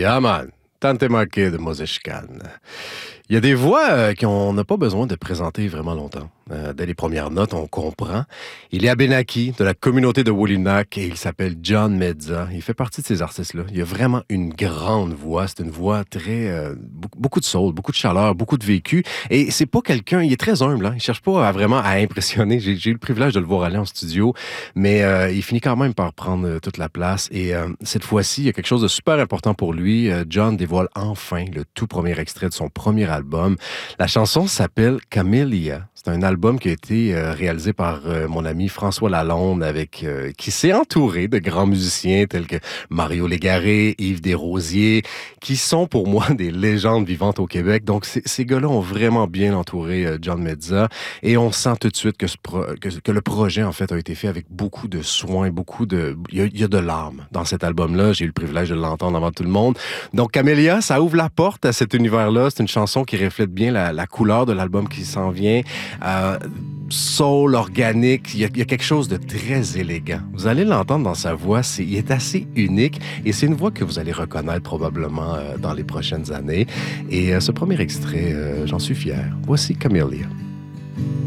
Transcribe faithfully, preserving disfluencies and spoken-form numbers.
Yeah, man. Tante Maquet de Moseshkan. Il y a des voix euh, qu'on n'a pas besoin de présenter vraiment longtemps. Euh, dès les premières notes, on comprend. Il est Abenaki, de la communauté de Wolinak, et il s'appelle John Medza. Il fait partie de ces artistes-là. Il a vraiment une grande voix. C'est une voix très... euh, beaucoup, beaucoup de soul, beaucoup de chaleur, beaucoup de vécu. Et c'est pas quelqu'un... Il est très humble. Hein? Il cherche pas à vraiment à impressionner. J'ai, j'ai eu le privilège de le voir aller en studio, mais euh, il finit quand même par prendre euh, toute la place. Et euh, cette fois-ci, il y a quelque chose de super important pour lui. Euh, John dévoile enfin le tout premier extrait de son premier album. La chanson s'appelle Camellia. C'est un album qui a été euh, réalisé par euh, mon ami François Lalonde, avec euh, qui s'est entouré de grands musiciens tels que Mario Légaré, Yves Desrosiers, qui sont pour moi des légendes vivantes au Québec. Donc c- ces gars-là ont vraiment bien entouré euh, John Medza, et on sent tout de suite que, ce pro- que, que le projet en fait a été fait avec beaucoup de soin, beaucoup de... Il y a, il y a de l'âme dans cet album-là. J'ai eu le privilège de l'entendre avant tout le monde. Donc Camellia, ça ouvre la porte à cet univers-là. C'est une chanson qui reflète bien la, la couleur de l'album qui s'en vient. Euh, soul, organique, il y, a, il y a quelque chose de très élégant. Vous allez l'entendre dans sa voix, c'est, il est assez unique, et c'est une voix que vous allez reconnaître probablement euh, dans les prochaines années. Et euh, ce premier extrait, euh, j'en suis fier. Voici Camellia.